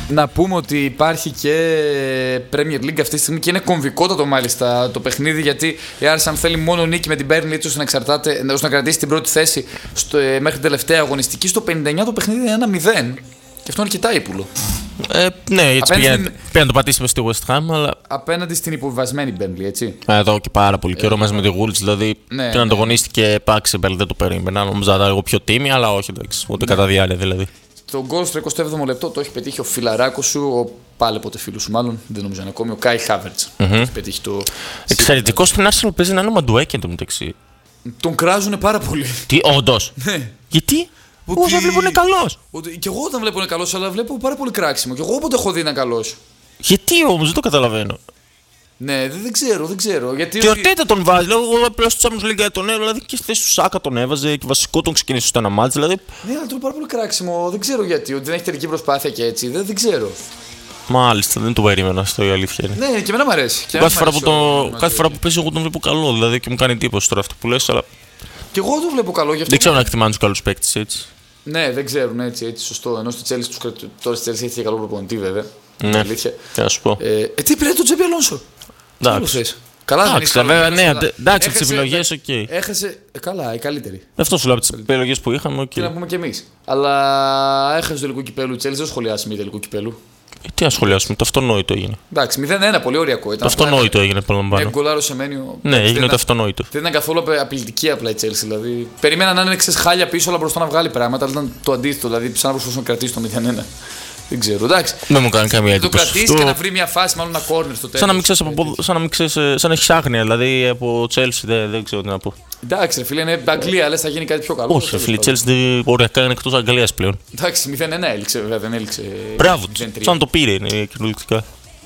Να πούμε ότι υπάρχει και Premier League αυτή τη στιγμή και είναι κομβικότατο μάλιστα το παιχνίδι, γιατί η Arsenal θέλει μόνο νίκη με την Burnley έτσι ώστε να κρατήσει την πρώτη θέση μέχρι την τελευταία αγωνιστική. Στο 59 το παιχνίδι είναι 1-0. Και αυτό είναι αρκετά ύπουλο. Ναι, έτσι πήγαινε να το πατήσουμε στη West Ham, αλλά. Απέναντι στην υποβιβασμένη Burnley, έτσι. Εδώ και πάρα πολύ καιρό μαζί με τη Wolves, δηλαδή. Ναι, την ανταγωνίστηκε επάξι, δεν το περίμενα. Νομίζω να ήταν λίγο πιο τίμη, αλλά όχι, εντάξει. Ούτε κατά διάρκεια δηλαδή. Το γκολ στο 27ο λεπτό το έχει πετύχει ο φιλαράκο σου, ο πάλι ποτέ φίλο σου, μάλλον δεν νομίζω είναι ακόμη, ο Κάι Χάβερτς. Έχει πετύχει το. Εξαιρετικό στην Arsenal παίζει να είναι ο Μαντουέκεν το μεταξύ. Τον κράζουνε πάρα πολύ. Τι, όντως. Ναι. Γιατί? Εγώ δεν βλέπω είναι καλός. Και εγώ όταν βλέπω είναι καλός, αλλά βλέπω πάρα πολύ κράξιμο. Και εγώ όποτε έχω δει είναι καλός. Γιατί όμως, δεν το καταλαβαίνω. Ναι, δεν ξέρω. Γιατί και ο Τέτα τον βάζει, λέω, εγώ απλώς στο Champions League τον έβαζε, δηλαδή και στη θέση του Σάκα τον έβαζε και βασικό τον ξεκίνησε στο ένα μάτς, δηλαδή. Ναι, αλλά τρώει πάρα πολύ κράξιμο, δεν ξέρω γιατί, ότι δεν έχει τελική προσπάθεια και έτσι, δεν ξέρω. Μάλιστα, δεν το περίμενα αυτό, η αλήθεια είναι. Ναι, και εμένα μου αρέσει. Κάθε φορά που παίζει, εγώ τον βλέπω καλό, δηλαδή και μου κάνει εντύπωση τώρα αυτό που λες, αλλά. Και εγώ τον βλέπω καλό γι' αυτό. Δεν ξέρω να εκτιμάνε τους καλούς παίκτες έτσι. Ναι, δεν ξέρουν έτσι, σωστό. Ενώ στη Chelsea τώρα στη Chelsea έχει και καλό προπονητή βέβαια. Ναι, θα σου πω. Τι πήρε τον Τζέμπι Αλόνσο. Εντάξει. Καλά, βέβαια, ναι, εντάξει, τις επιλογές, οκ. Έχασε. Καλά, η καλύτερη. Αυτό σου λέω από τις επιλογές που είχαμε, οκ. Και να πούμε κι εμείς. Αλλά έχασε το τελικό κυπέλου η Chelsea, δεν σχολιάσει με τελικό κυπέλου. Τι να σχολιάσουμε, το αυτονόητο έγινε. Εντάξει, 0-1, πολύ ωριακό ήταν. Το αυτονόητο έγινε, παραλαμβάνω. Ένα γκολάρο σε μένιο. Ναι, έγινε το αυτονόητο. Δεν ήταν καθόλου απειλητική απλά η Chelsea. Δηλαδή. Περίμενα να είναι χάλια πίσω, αλλά μπροστά να βγάλει πράγματα. Αλλά ήταν το αντίθετο, δηλαδή σαν να προσπαθούσε να κρατήσει το 0-1. Δεν ξέρω, εντάξει. Δεν μου κάνει καμία εντύπωση. Το κρατήσει και να βρει μια φάση, μάλλον ένα κόρνερ στο τέλος. Σαν να έχει άγνοια, δηλαδή από Chelsea, δεν ξέρω τι να πω. Εντάξει, ρε φίλε, είναι Αγγλία, λες θα γίνει κάτι πιο καλό. Όχι, ρε φίλε, η Chelsea οριακά είναι εκτός Αγγλίας πλέον. Εντάξει, 0-1 έληξε, βέβαια, δεν έληξε. Μπράβο, σαν το πήρε είναι κυριολεκτικά.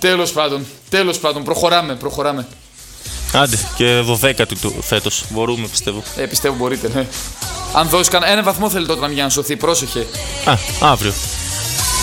Τέλος πάντων, προχωράμε. Άντε, και 12η του φέτος. Μπορούμε, πιστεύω. Πιστεύω μπορείτε, ναι. Αν δώσει ένα βαθμό θέλει τότε για να σωθεί, πρόσεχε. Αύριο.